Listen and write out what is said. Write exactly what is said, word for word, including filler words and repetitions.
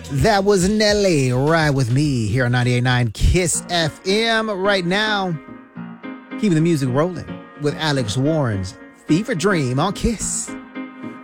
That was Nelly, Ride With Me, here on ninety-eight point nine KISS F M. Right now, keeping the music rolling with Alex Warren's Fever Dream on KISS.